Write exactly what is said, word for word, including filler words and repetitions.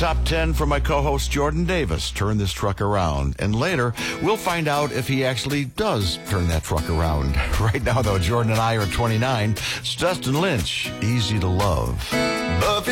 top ten for my co-host Jordan Davis. Turn this truck around. And later, we'll find out if he actually does turn that truck around. Right now, though, Jordan and I are twenty-nine. It's Dustin Lynch, Easy to Love.